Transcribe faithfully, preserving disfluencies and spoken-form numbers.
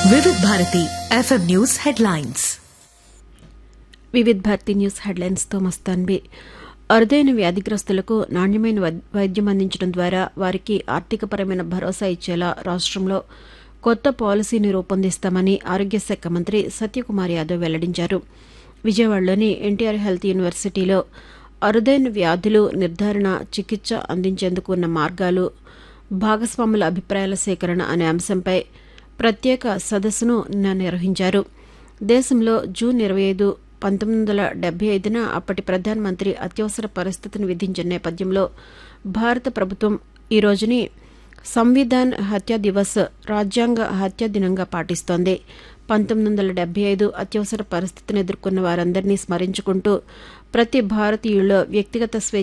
వివిధ Bharati FM news headlines. వివిధ Bharati news headlines తో మస్తాన్బి. అరుదైన వ్యాధిగ్రస్తులకు నాణ్యమైన వైద్యం అందించడం ద్వారా వారికి ఆర్థికపరమైన భరోసా ఇచ్చేలా రాష్ట్రంలో కొత్త పాలసీని రూపొందిస్తామని ఆరోగ్య శాఖ మంత్రి సత్యకుమార్ యాదవ్ వెల్లడించారు. విజయవాడలోని ఎన్టీఆర్ హెల్త్ యూనివర్సిటీలో అరుదైన వ్యాధులు నిర్ధారణ, చికిత్స అందించేందుకు ఉన్న మార్గాలు, భాగస్వాముల అభిప్రాయాల సేకరణ అనే అంశంపై ప్రత్యేక సదస్సును నిన్న నిర్వహించారు. దేశంలో జూన్ ఇరవై ఐదు పంతొమ్మిది వందల డెబ్బై ఐదున అప్పటి ప్రధానమంత్రి అత్యవసర పరిస్థితిని విధించిన నేపథ్యంలో భారత ప్రభుత్వం ఈ రోజుని సంవిధాన్ హత్యా దివస్, రాజ్యాంగ హత్యా దినంగా పాటిస్తోంది. పంతొమ్మిది వందల డెబ్బై ఐదు అత్యవసర పరిస్థితిని ఎదుర్కొన్న వారందరినీ స్మరించుకుంటూ ప్రతి భారతీయుల్లో వ్యక్తిగత స్వేచ్ఛ